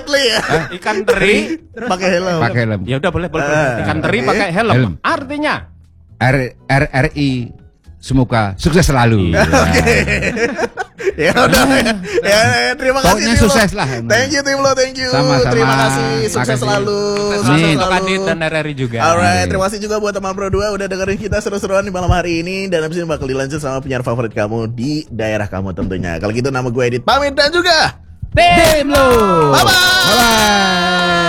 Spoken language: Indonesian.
Li ya. Ikan teri Pakai helm. Pakai helm. ya udah boleh. Ikan teri pakai helm. Helm. Artinya RRI semoga sukses selalu. Oke. Ya udah. Ya, terima kasih. Pokoknya Tim Lo. sukses lah. Thank you Tim Lo, thank you. Sama-sama. Terima kasih, sukses Makasih. selalu. Amin. untuk Adit dan RRI juga. Alright, terima kasih juga buat teman Pro 2 udah dengerin kita seru-seruan di malam hari ini. Dan abis ini bakal dilanjut sama penyiar favorit kamu di daerah kamu tentunya. Kalau gitu nama gue Edit pamit dan juga Tim Lo. bye-bye. Bye.